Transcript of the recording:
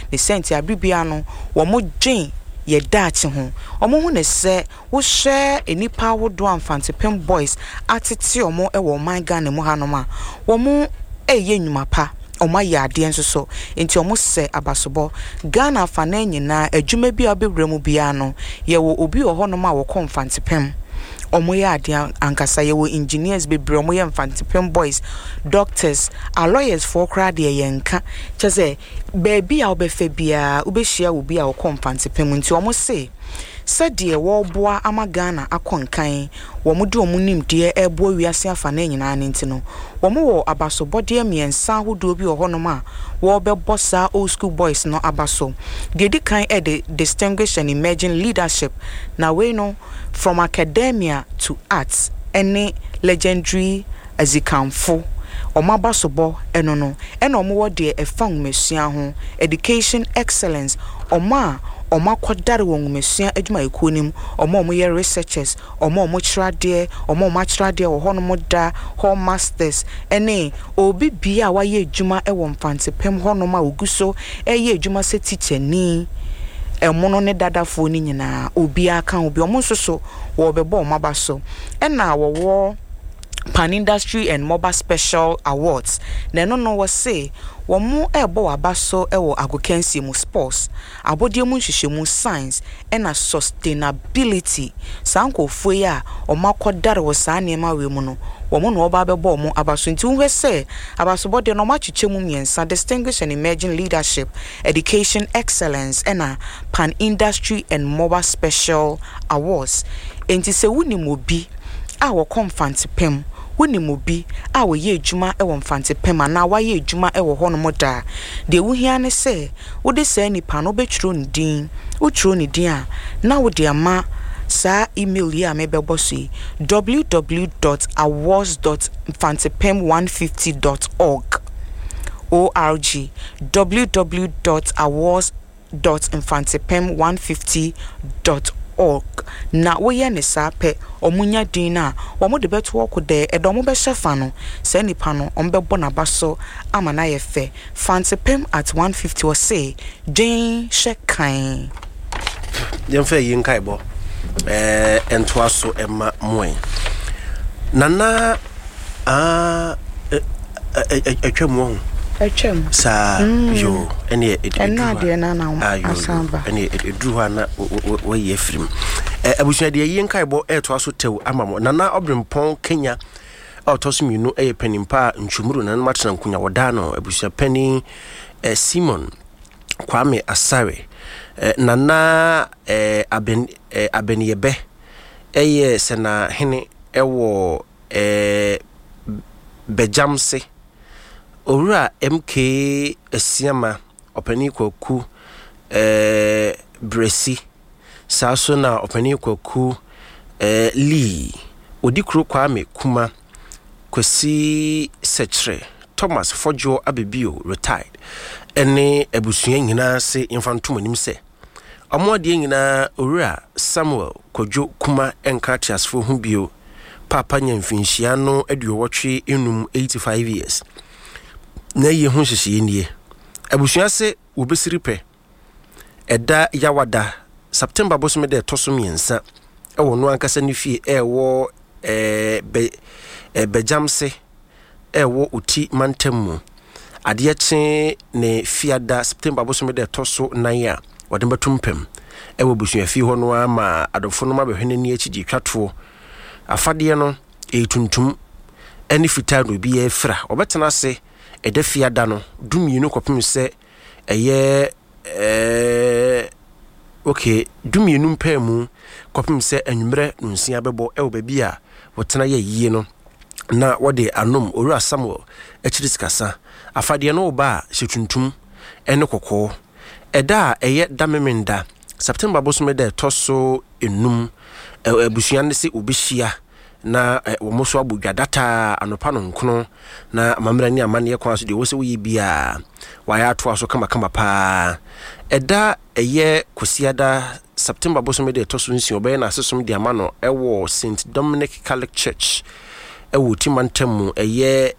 the senti abribia no wo mo dwen ye dachi ho omo hu ne se wo share enipa wo do amfantepem boys atete omo e wo man Ghana mu hanoma wo mo eye nnwuma pa oma ya ade enso so enti omo se abasobo Ghana fa na nyina adwuma bi obewura mu bia no ye wo obi ohonoma wo komfantepem omo ya ade ankasa ye wo engineers bebre omo ye mfantepem boys doctors a lawyers for kra de ye nka chese baby a obefa bia obehia wo bia wo komfantepem nti omo se sadie wo boa ama Ghana akonkan wo mo de omo nimde ebo wiase afa na nyina nti no wo mo wo abaso de miensa hodo bi ohonoma wo be bossa old school boys no abaso de kan the distinguished and emerging leadership na we no from academia to arts any legendary azikamfo omabasobo eno no omo wo de efang mesua ho education excellence oma kwadare won mesua adwuma ekonim omo ye researchers omo trade omo trade wo hono mo da home masters ene obi bia wa ye adwuma e wo mfantepem hono ma oguso ye adwuma se teacher ni emono ne dadafo ni nyina obi aka obi omo soso wo bebo omabaso ena wo Pan Industry and Mobile Special Awards. No was say, Wamu ebo abaso ewo agokensi mu sports, abodie mu nhwehwe mu science, and a sustainability. Sanko foya, o makodare wo sa niema we mu no. Wamu no oba bebo mu abaso nti unwe say, abaso bode no machiche mu miensa distinguished and emerging leadership, education excellence, and a Pan Industry and Mobile Special Awards. Enti se wuni mo bi awo komfantepem woni mo bi awo ye adwuma e wo mfantepem na wa ye adwuma e wo hono moda de wo hia ne se wo de sa nipa no betwiro ne din wo twiro ne din a na wo de ama sa email ya me bebo so www.awards.mfantepem150.org www.awards.mfantepem150.org na wo ye ne sa pe omunya din na wo mo de beto wo de edomo be hyefa no se nipa no ombebo na baso ama na ye fe Fantepem at 150 or say din shekan dem fe yin kai bo ento aso ema moen nana atwam sa yo ene edru na asamba ene edru ha na wo ye frim abusua de yin kai bo eto aso tew amamo nana obrempon Kenya autosuminu penimpa ntwumuru na matena nkunya woda no abusua pani Simon Kwame Asare nana abeniyebe sena hene ewo bejamse Ora MK Esiama opani kwaku Bresi saso na opani kwaku Lee odikro Kwame Kuma Kwesi Sechre Thomas Fojo Abebio retired ene abusua nyina se infantum nim se amode nyina ora Samuel Kojo Kuma enkratiasfo hu bio papa nyamfinhia no aduowotwe enum 85 years na ye hu hyehyɛ nie abusua se obesiripe eda yawada September bosome de tosom yensa ewo no ankasa ne fie ewo bejamse ewo uti mantamu ade kye ne fiada September bosome de toso nan ya wode batumpem ewo busua fie ho no ama adofo no mabehwene ni akigi twato afade no etuntum eni fitaa no bi efra obetena se edafia da no duminu kopem se eye okay duminu mpamu kopem se anwumre nsia bebo ewo babi a wotena ye yie no na wode anom owura Samuel echidiskasa afade no ba hyetuntum ene kokko eda eye damemenda September bosome de toso enum abusua ne se obehia na womoso abudwa data anopa no nkono na mamra ni amane kwa so de wo se wo yibia waya ato aso kama pa eda eye kosiada September bosome de toso nsi obey na asesom de amano ewo St Dominic Catholic Church ewo Timantamu eye